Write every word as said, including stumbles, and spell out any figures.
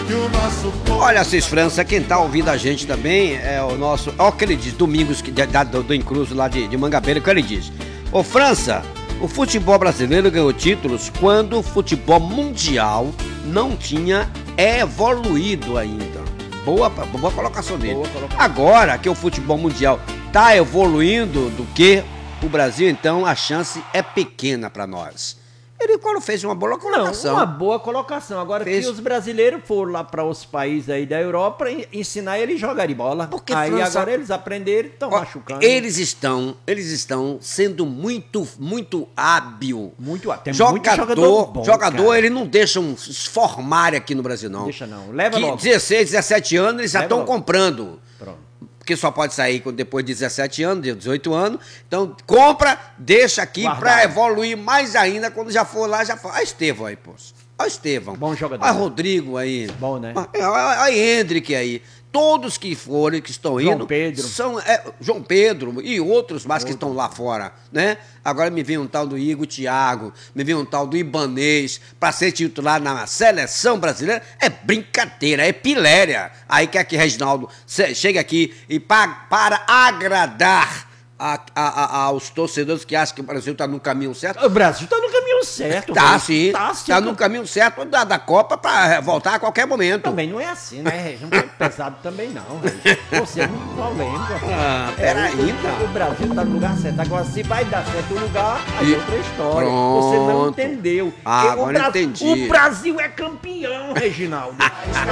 Olha, Assis França, quem tá ouvindo a gente também é o nosso, ó, o que ele diz, Domingos, da, do, do Incluso lá de, de Mangabeira, o que ele diz. Ô França, o futebol brasileiro ganhou títulos quando o futebol mundial não tinha evoluído ainda. Boa, boa colocação dele. Boa colocação. Agora que o futebol mundial tá evoluindo do que o Brasil, então a chance é pequena para nós. Ele quando fez uma boa colocação. Não, uma boa colocação. Agora fez... que os brasileiros foram lá para os países aí da Europa ensinar ele a jogar de bola. Porque aí França... agora eles aprenderam, estão machucando. Eles estão, eles estão sendo muito, muito hábil. Muito hábil. Jogador, muito jogador, bom, jogador ele não deixa se formar aqui no Brasil não. Deixa não. Leva que logo. dezesseis, dezessete anos eles já estão comprando. Pronto. Porque só pode sair depois de dezessete anos, dezoito anos. Então, compra, deixa aqui para evoluir mais ainda. Quando já for lá, já for. Olha o Estevão aí, pô. Olha o Estevão. Bom jogador. Olha o Rodrigo aí. Bom, né? Olha o Hendrick aí. Todos que forem, que estão indo... João Pedro. São, é, João Pedro e outros mais Outro. que estão lá fora, né? Agora me vem um tal do Igor Thiago, me vem um tal do Ibanez, para ser titular na seleção brasileira, é brincadeira, é piléria. Aí quer que Reginaldo chegue aqui e para, para agradar a, a, a, aos torcedores que acham que o Brasil está no caminho certo. O Brasil está no caminho certo. Tá sim, tá, sim, tá no caminho certo da, da Copa para voltar a qualquer momento. Também não é assim, né? Não é pesado também não. Você é muito polêmico. Ah, peraí, é, tá. O Brasil está no lugar certo. Agora, se vai dar certo o lugar, aí e... é outra história. Pronto. Você não entendeu. Ah, agora o Brasil, entendi. O Brasil é campeão, Reginaldo.